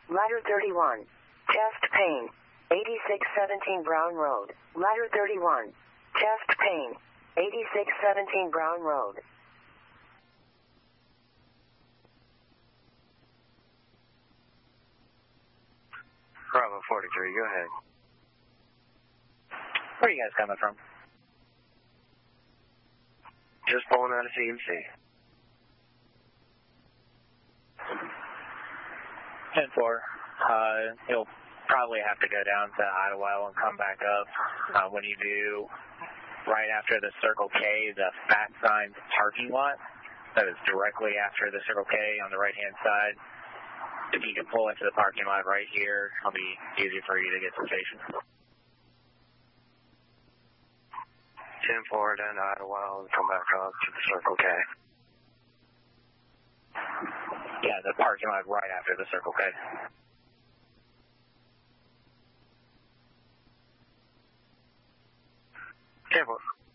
Ladder 31. Chest pain. 8617 Brown Road. Ladder 31. Chest pain. 8617 Brown Road. Bravo 43, go ahead. Where are you guys coming from? Just pulling out of CMC. 10-4. You'll probably have to go down to Idlewild and come back up. When you do, right after the Circle K, the fat sign parking lot, that is directly after the Circle K on the right-hand side. If you can pull into the parking lot right here, it'll be easy for you to get to the station. 10-4 down to Idlewild and come back up to the Circle K. Yeah, the parking lot right after the Circle K. Careful.